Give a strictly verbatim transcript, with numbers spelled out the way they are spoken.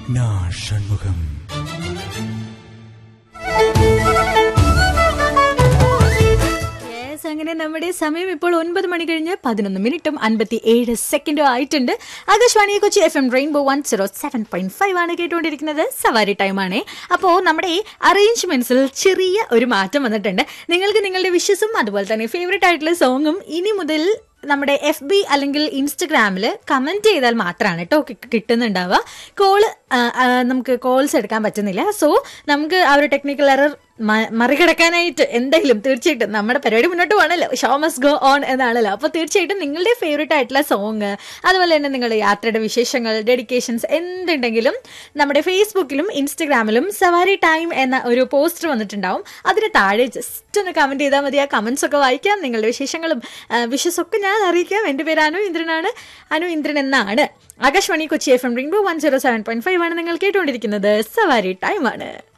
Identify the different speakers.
Speaker 1: நான் ஷண்முகம்.
Speaker 2: അങ്ങനെ നമ്മുടെ സമയം ഇപ്പോൾ ഒൻപത് മണി കഴിഞ്ഞ് പതിനൊന്ന് മിനിറ്റും അൻപത്തി ഏഴ് സെക്കൻഡും ആയിട്ടുണ്ട്. Akashvani Kochi F M rainbow one zero seven point five ആണ് കേട്ടുകൊണ്ടിരിക്കുന്നത്. സവാരി ടൈം ആണ്. അപ്പോൾ നമ്മുടെ ഈ അറേഞ്ച്മെന്റ്സിൽ ചെറിയ ഒരു മാറ്റം വന്നിട്ടുണ്ട്. നിങ്ങൾക്ക് നിങ്ങളുടെ വിഷസും അതുപോലെ തന്നെ ഫേവറേറ്റ് ആയിട്ടുള്ള സോങ്ങും ഇനി മുതൽ നമ്മുടെ എഫ് ബി അല്ലെങ്കിൽ ഇൻസ്റ്റഗ്രാമിൽ കമന്റ് ചെയ്താൽ മാത്രമാണ് കേട്ടോ കിട്ടുന്നുണ്ടാവുക. കോള് നമുക്ക് കോൾസ് എടുക്കാൻ പറ്റുന്നില്ല. സോ നമുക്ക് ആ ഒരു ടെക്നിക്കൽ എറർ മറികടക്കാനായിട്ട് എന്തായാലും തീർച്ചയായിട്ടും നമ്മുടെ പരിപാടി മുന്നോട്ട് പോകണല്ലോ, ഷോ മസ്റ്റ് ഗോ ഓൺ എന്നാണല്ലോ. അപ്പോൾ തീർച്ചയായിട്ടും നിങ്ങളുടെ ഫേവറേറ്റ് ആയിട്ടുള്ള സോങ് അതുപോലെ തന്നെ നിങ്ങളുടെ യാത്രയുടെ വിശേഷങ്ങൾ, ഡെഡിക്കേഷൻസ് എന്തുണ്ടെങ്കിലും നമ്മുടെ ഫേസ്ബുക്കിലും ഇൻസ്റ്റഗ്രാമിലും സവാരി ടൈം എന്ന ഒരു പോസ്റ്റർ വന്നിട്ടുണ്ടാവും. അതിന് താഴെ ജസ്റ്റ് ഒന്ന് കമന്റ് ചെയ്താൽ മതി. ആ കമന്റ്സ് ഒക്കെ വായിക്കാം. നിങ്ങളുടെ വിശേഷങ്ങളും വിഷസൊക്കെ ഞാൻ അറിയിക്കാം. എൻ്റെ പേര് അനു ഇന്ദ്രനാണ്. അനു ഇന്ദ്രൻ എന്നാണ്. Akashvani Kochi F M rainbow one zero seven point five ആണ് നിങ്ങൾ കേട്ടുകൊണ്ടിരിക്കുന്നത്. സവാരി ടൈം ആണ്.